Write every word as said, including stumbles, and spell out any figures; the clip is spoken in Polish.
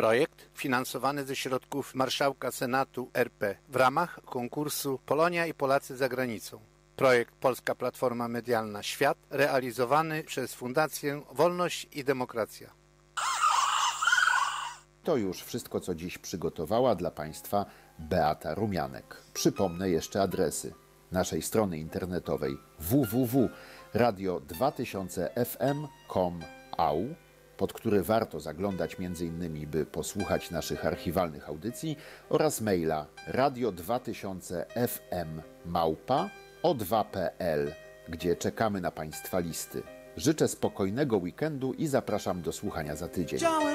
Projekt finansowany ze środków Marszałka Senatu R P w ramach konkursu Polonia i Polacy za granicą. Projekt Polska Platforma Medialna Świat, realizowany przez Fundację Wolność i Demokracja. To już wszystko, co dziś przygotowała dla Państwa Beata Rumianek. Przypomnę jeszcze adresy naszej strony internetowej w w w kropka radio dwa tysiące f m kropka com a u, pod który warto zaglądać między innymi, by posłuchać naszych archiwalnych audycji, oraz maila radio dwa tysiące f m małpa o dwa kropka p l, gdzie czekamy na Państwa listy. Życzę spokojnego weekendu i zapraszam do słuchania za tydzień.